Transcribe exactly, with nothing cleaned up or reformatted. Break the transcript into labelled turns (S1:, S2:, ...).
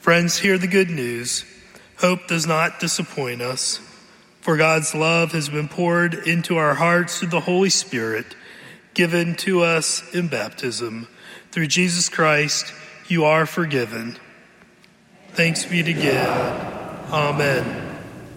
S1: Friends, hear the good news. Hope does not disappoint us, for God's love has been poured into our hearts through the Holy Spirit, given to us in baptism. Through Jesus Christ, you are forgiven. Thanks be to God. Amen.